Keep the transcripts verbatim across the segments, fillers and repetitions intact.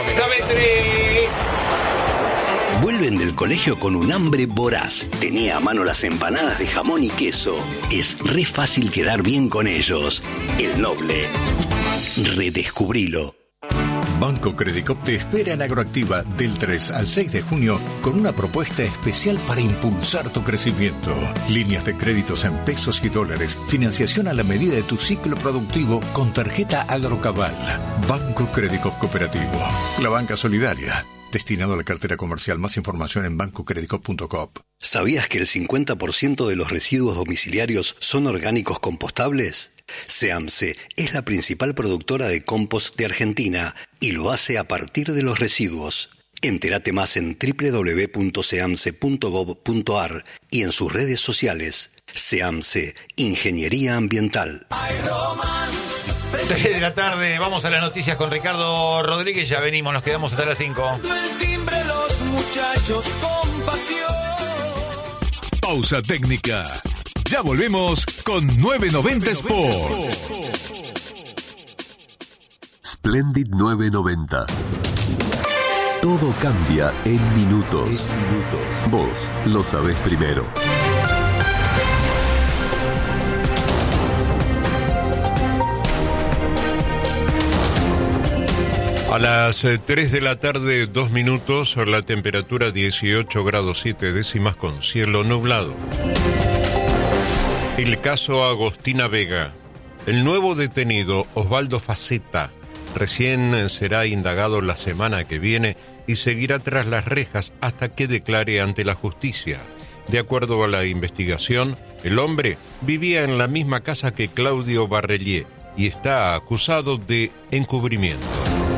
amigas. Dame tres. Vuelven del colegio con un hambre voraz. Tenía a mano las empanadas de jamón y queso. Es re fácil quedar bien con ellos. El Noble. Redescubrilo. Banco Credicop te espera en Agroactiva del tres al seis de junio con una propuesta especial para impulsar tu crecimiento. Líneas de créditos en pesos y dólares, financiación a la medida de tu ciclo productivo con tarjeta Agrocabal. Banco Credicop Cooperativo, la banca solidaria. Destinado a la cartera comercial. Más información en banco credicop punto com. ¿Sabías que el cincuenta por ciento de los residuos domiciliarios son orgánicos compostables? SEAMSE es la principal productora de compost de Argentina y lo hace a partir de los residuos. Entérate más en doble u doble u doble u punto seamse punto gob punto ar y en sus redes sociales. SEAMSE, Ingeniería Ambiental. tres de la tarde, vamos a las noticias con Ricardo Rodríguez. Ya venimos, nos quedamos hasta las cinco. El timbre, los muchachos con pasión. Pausa técnica. Ya volvemos con nueve noventa Sport. Splendid nueve noventa. Todo cambia en minutos. Vos lo sabés primero. A las tres de la tarde, dos minutos, la temperatura dieciocho grados siete décimas con cielo nublado. El caso Agostina Vega. El nuevo detenido, Osvaldo Faceta, recién será indagado la semana que viene y seguirá tras las rejas hasta que declare ante la justicia. De acuerdo a la investigación, el hombre vivía en la misma casa que Claudio Barrelier y está acusado de encubrimiento.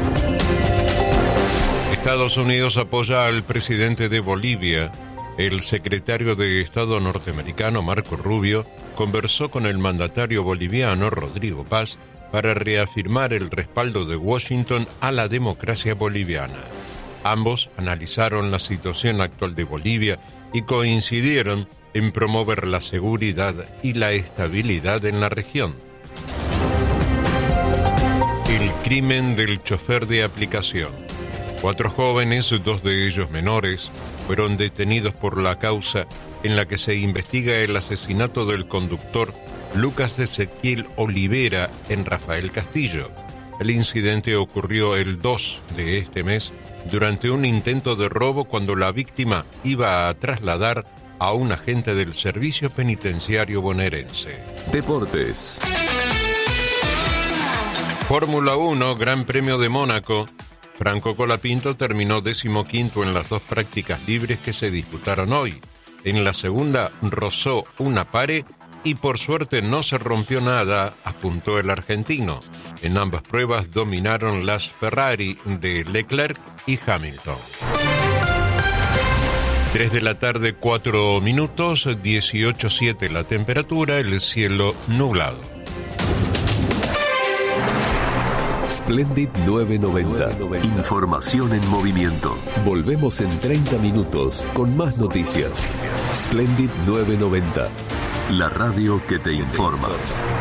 Estados Unidos apoya al presidente de Bolivia. El secretario de Estado norteamericano, Marco Rubio, conversó con el mandatario boliviano, Rodrigo Paz, para reafirmar el respaldo de Washington a la democracia boliviana. Ambos analizaron la situación actual de Bolivia y coincidieron en promover la seguridad y la estabilidad en la región. El crimen del chofer de aplicación. Cuatro jóvenes, dos de ellos menores, fueron detenidos por la causa en la que se investiga el asesinato del conductor Lucas Ezequiel Olivera en Rafael Castillo. El incidente ocurrió el dos de este mes durante un intento de robo cuando la víctima iba a trasladar a un agente del Servicio Penitenciario bonaerense. Deportes. Fórmula uno, Gran Premio de Mónaco. Franco Colapinto terminó decimoquinto en las dos prácticas libres que se disputaron hoy. En la segunda rozó una pared y por suerte no se rompió nada, apuntó el argentino. En ambas pruebas dominaron las Ferrari de Leclerc y Hamilton. tres de la tarde, cuatro minutos, dieciocho siete la temperatura, el cielo nublado. Splendid nueve noventa. Información en movimiento. Volvemos en treinta minutos con más noticias. Splendid nueve noventa. La radio que te informa.